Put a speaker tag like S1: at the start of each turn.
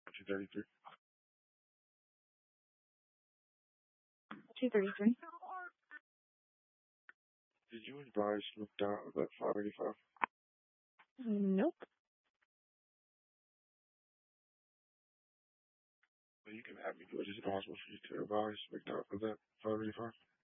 S1: 233.
S2: 233.
S1: Did you and Bryce looked out of that 585?
S2: Nope.
S1: Well, you can have me do it. Is it possible for you to advise looked out of that 585?